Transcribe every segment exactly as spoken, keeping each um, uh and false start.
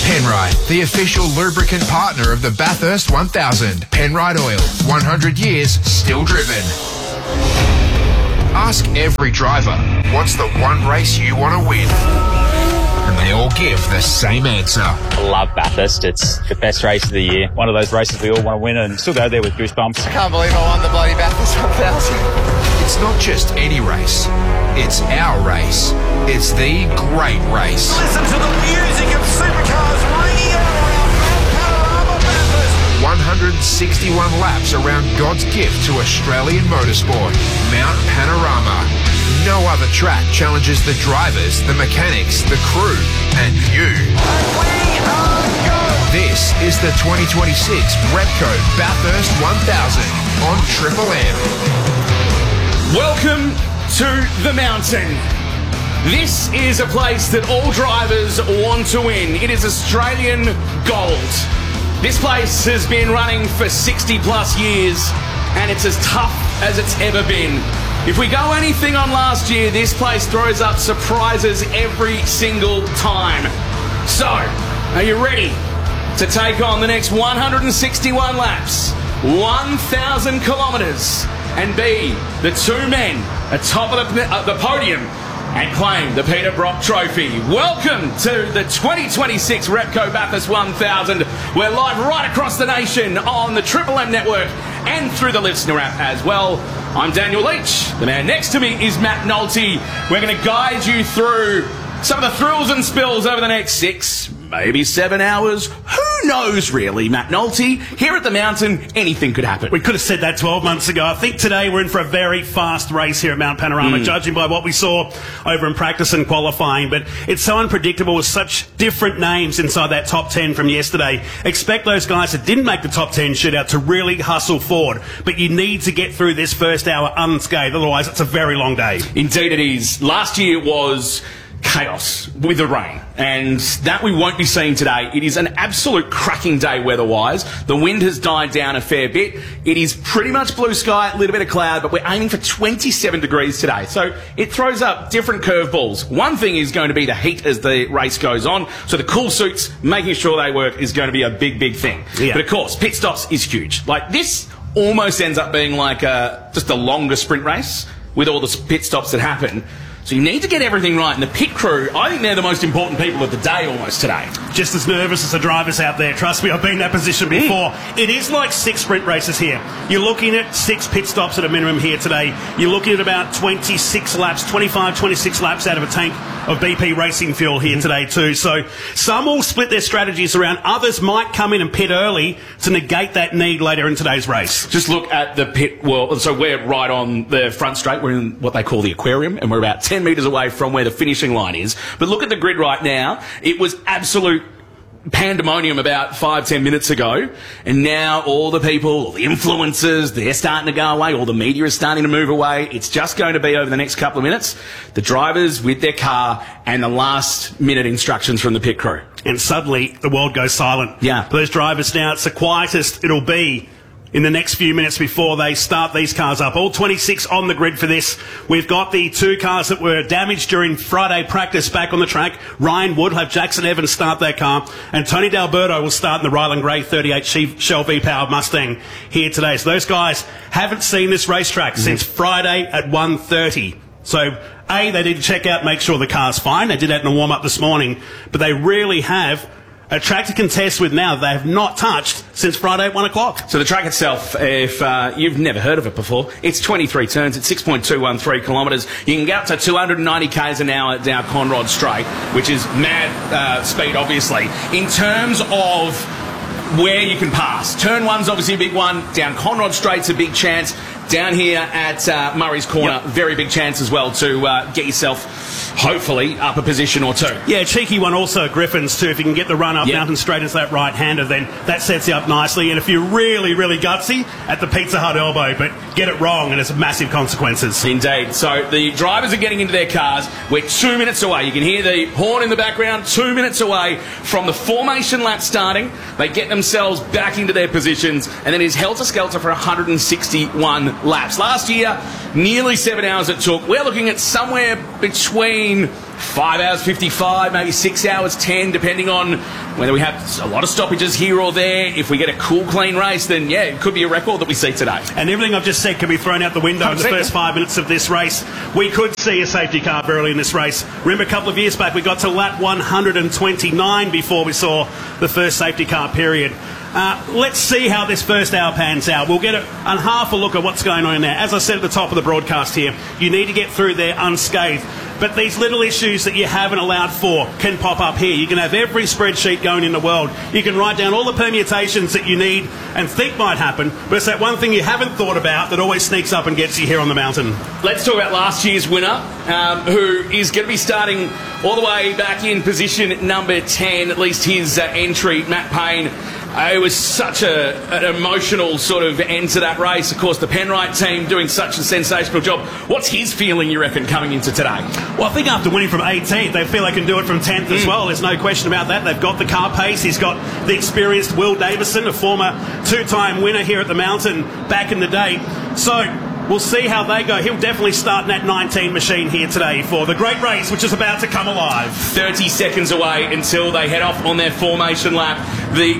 Penrite, the official lubricant partner of the Bathurst one thousand. Penrite Oil, one hundred years, still driven. Ask every driver, what's the one race you want to win? And they all give the same answer. I love Bathurst. It's the best race of the year. One of those races we all want to win and still go there with goosebumps. I can't believe I won the bloody Bathurst one thousand. It's not just any race. It's our race. It's the great race. Listen to the music of supercars ringing out around Mount Panorama Bathurst. one hundred sixty-one laps around God's gift to Australian motorsport, Mount Panorama. No other track challenges the drivers, the mechanics, the crew, and you. And we are go. This is the twenty twenty-six Repco Bathurst one thousand on Triple M. Welcome to the mountain. This is a place that all drivers want to win. It is Australian gold. This place has been running for sixty plus years and it's as tough as it's ever been. If we go anything on last year, this place throws up surprises every single time. So, are you ready to take on the next one hundred sixty-one laps, one thousand kilometres, and be the two men atop of the, uh, the podium and claim the Peter Brock Trophy? Welcome to the twenty twenty-six Repco Bathurst one thousand. We're live right across the nation on the Triple M network and through the listener app as well. I'm Daniel Leach. The man next to me is Matt Nolte. We're going to guide you through some of the thrills and spills over the next six, maybe seven hours. Who knows, really, Matt Nolte? Here at the mountain, anything could happen. We could have said that twelve months ago. I think today we're in for a very fast race here at Mount Panorama, mm. judging by what we saw over in practice and qualifying. But it's so unpredictable with such different names inside that top ten from yesterday. Expect those guys that didn't make the top ten shootout to really hustle forward. But you need to get through this first hour unscathed. Otherwise, it's a very long day. Indeed it is. Last year was chaos with the rain, and that we won't be seeing today. It is an absolute cracking day weather-wise. The wind has died down a fair bit. It is pretty much blue sky, a little bit of cloud, but we're aiming for twenty-seven degrees today. So it throws up different curveballs. One thing is going to be the heat as the race goes on. So the cool suits, making sure they work, is going to be a big, big thing. Yeah. But of course, pit stops is huge. Like, this almost ends up being like a, just a longer sprint race with all the pit stops that happen. So you need to get everything right. And the pit crew, I think they're the most important people of the day almost today. Just as nervous as the drivers out there. Trust me, I've been in that position before. Mm. It is like six sprint races here. You're looking at six pit stops at a minimum here today. You're looking at about twenty-six laps, twenty-five, twenty-six laps out of a tank of B P racing fuel here mm. today too. So some will split their strategies around. Others might come in and pit early to negate that need later in today's race. Just look at the pit. Well, so we're right on the front straight. We're in what they call the aquarium, and we're about ten metres away from where the finishing line is. But look at the grid right now. It was absolute pandemonium about five, ten minutes ago, and now all the people, all the influencers, they're starting to go away, all the media is starting to move away. It's just going to be over the next couple of minutes, the drivers with their car and the last minute instructions from the pit crew. And suddenly the world goes silent. Yeah. For those drivers now, it's the quietest it'll be in the next few minutes before they start these cars up. All twenty-six on the grid for this. We've got the two cars that were damaged during Friday practice back on the track. Ryan Wood will have Jackson Evans start that car, and Tony D'Alberto will start in the Ryland Gray thirty-eight Shell V-powered Mustang here today. So those guys haven't seen this racetrack mm-hmm. since Friday at one thirty. So, A, they need to check out, make sure the car's fine. They did that in the warm-up this morning, but they really have a track to contest with now they have not touched since Friday at one o'clock. So the track itself, if uh, you've never heard of it before, it's twenty-three turns, it's six point two one three kilometres. You can get up to two hundred ninety k's an hour down Conrod Straight, which is mad uh, speed, obviously. In terms of where you can pass, turn one's obviously a big one, down Conrod Straight's a big chance, down here at uh, Murray's Corner, yep. very big chance as well to uh, get yourself, hopefully, up a position or two. Yeah, cheeky one also at Griffins too. If you can get the run up yep. Mountain Straight into that right-hander, then that sets you up nicely. And if you're really, really gutsy, at the Pizza Hut elbow, but get it wrong and it's massive consequences. Indeed. So the drivers are getting into their cars. We're two minutes away. You can hear the horn in the background, two minutes away from the formation lap starting. They get themselves back into their positions, and then it's helter-skelter for one hundred sixty-one laps. Last year, nearly seven hours it took. We're looking at somewhere between five hours fifty-five, maybe six hours ten, depending on whether we have a lot of stoppages here or there. If we get a cool, clean race, then yeah, it could be a record that we see today. And everything I've just said can be thrown out the window in the first five minutes of this race. We could see a safety car early in this race. Remember, a couple of years back, we got to lap one hundred twenty-nine before we saw the first safety car period. Uh, let's see how this first hour pans out. We'll get a, a half a look at what's going on in there. As I said at the top of the broadcast here, you need to get through there unscathed. But these little issues that you haven't allowed for can pop up here. You can have every spreadsheet going in the world. You can write down all the permutations that you need and think might happen, but it's that one thing you haven't thought about that always sneaks up and gets you here on the mountain. Let's talk about last year's winner, um, who is going to be starting all the way back in position number ten, at least his uh, entry, Matt Payne. Uh, it was such a, an emotional sort of end to that race. Of course, the Penrite team doing such a sensational job. What's his feeling, you reckon, coming into today? Well, I think after winning from eighteenth, they feel they can do it from tenth mm. as well. There's no question about that. They've got the car pace. He's got the experienced Will Davison, a former two-time winner here at the mountain back in the day. So we'll see how they go. He'll definitely start in that nineteen machine here today for the great race, which is about to come alive. thirty seconds away until they head off on their formation lap. The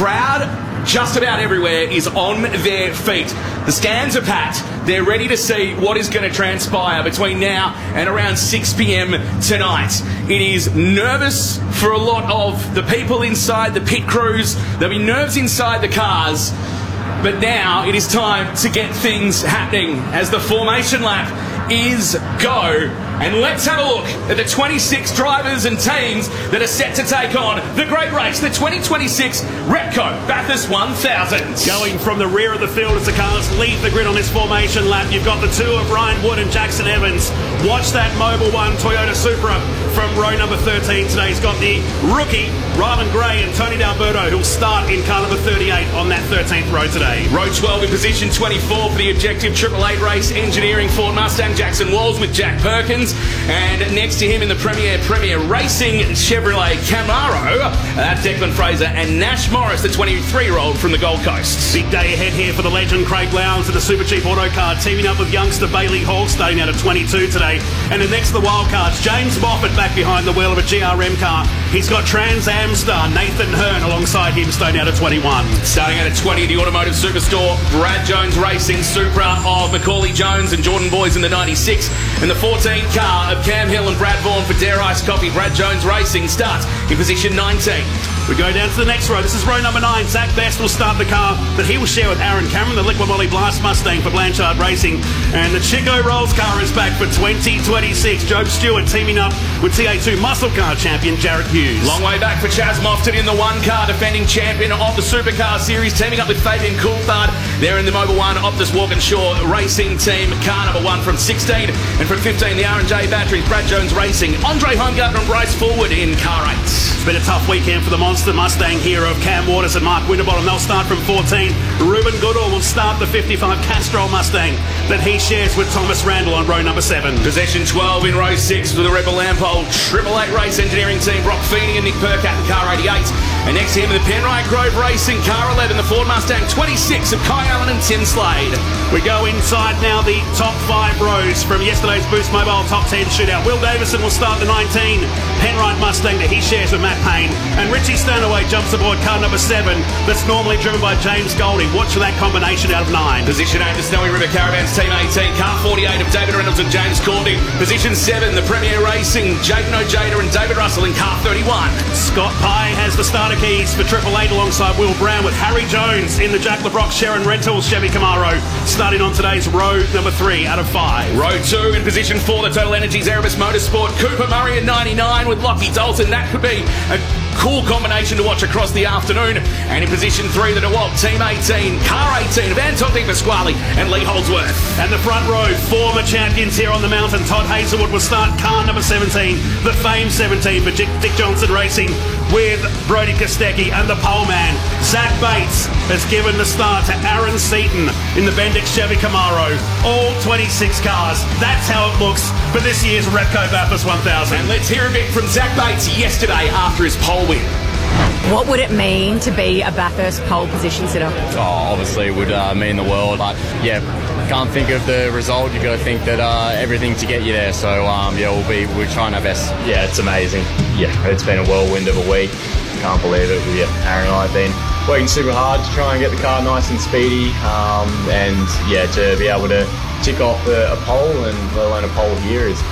crowd just about everywhere is on their feet. The stands are packed. They're ready to see what is going to transpire between now and around six p m tonight. It is nervous for a lot of the people inside the pit crews. There'll be nerves inside the cars. But now it is time to get things happening as the formation lap is go. And let's have a look at the twenty-six drivers and teams that are set to take on the great race, the twenty twenty-six Repco Bathurst one thousand. Going from the rear of the field as the cars leave the grid on this formation lap, you've got the two of Ryan Wood and Jackson Evans. Watch that Mobil one Toyota Supra from row number thirteen today. He's got the rookie Rylan Gray and Tony D'Alberto, who'll start in car number thirty-eight on that thirteenth row today. Row twelve in position twenty-four for the Objective Triple Eight race engineering Ford Mustang, Jackson Walls with Jack Perkins. And next to him in the Premier Premier Racing Chevrolet Camaro, uh, Declan Fraser and Nash Morris, the twenty-three-year-old from the Gold Coast. Big day ahead here for the legend Craig Lowndes of the Super Cheap Auto Car, teaming up with youngster Bailey Hall, starting out at twenty-two today. And then next to the wildcards, James Moffat back behind the wheel of a G R M car. He's got Trans Am star Nathan Hearn alongside him, starting out at twenty-one. Starting out at twenty, the Automotive Superstore, Brad Jones Racing Supra of Macaulay Jones and Jordan Boys in the ninety-six. And the fourteen car of Cam Hill and Brad Vaughan for Dare Ice Coffee. Brad Jones Racing starts in position nineteen. We go down to the next row. This is row number nine. Zach Best will start the car that he will share with Aaron Cameron, the Liquid Molly Blast Mustang for Blanchard Racing. And the Chico Rolls car is back for twenty twenty-six. Joe Stewart teaming up with T A two muscle car champion Jarrett Hughes. Long way back for Chaz Mofton in the one car, defending champion of the Supercar Series, teaming up with Fabian Coulthard. They're in the Mobil one Optus Walkinshaw Racing Team, car number one from sixteen. And from fifteen, the R and J Batteries, Brad Jones Racing, Andre Homegartner and Bryce Forward in car eight. It's been a tough weekend for the Monster Mustang hero of Cam Waters and Mark Winterbottom. They'll start from fourteen. Ruben Goodall will start the fifty-five Castrol Mustang that he shares with Thomas Randall on row number seven. Possession twelve in row six for the Rebel Lampole Triple Eight Race Engineering Team, Brock Feeney and Nick Percat in car eighty-eight. And next to him, the Penrite Grove Racing car eleven, the Ford Mustang twenty-six of Kai Allen and Tim Slade. We go inside now the top five rows from yesterday's Boost Mobile top ten shootout. Will Davison will start the nineteen Penrite Mustang that he shares with Matt Payne. And Richie Stanaway jumps aboard car number seven that's normally driven by James Golding. Watch for that combination out of nine. Position eight, the Snowy River Caravans Team eighteen, car forty-eight of David Reynolds and James Cordy. Position seven, the Premier Racing, Jaden Ojeda and David Russell in car thirty-one. Scott Pye has the starter keys for Triple Eight alongside Will Brown, with Harry Jones in the Jack LeBrock Sharon Rentals Chevy Camaro, starting on today's row number three out of five. Row two in position four, the Total Energies Erebus Motorsport, Cooper Murray at ninety-nine with Lockie Dalton. That could be a cool combination to watch across the afternoon. And in position three, the DeWalt Team eighteen, car eighteen of Anton Di Pasquale and Lee Holdsworth. And the front row, former champions here on the mountain. Todd Hazelwood will start car number seventeen, the Fame seventeen for Dick Johnson Racing, with Brody Kostecki. And the pole man, Zach Bates, has given the start to Aaron Seaton in the Bendix Chevy Camaro. All twenty-six cars. That's how it looks for this year's Repco Bathurst one thousand. And let's hear a bit from Zach Bates yesterday after his pole win. What would it mean to be a Bathurst pole position sitter? Oh, obviously it would uh, mean the world. But yeah, can't think of the result. You've got to think that uh, everything to get you there. So um, yeah, we'll be we're trying our best. Yeah, it's amazing. Yeah, it's been a whirlwind of a week. Can't believe it. We, yeah, Aaron and I have been working super hard to try and get the car nice and speedy, um, and yeah, to be able to tick off a, a pole, and let alone a pole here, is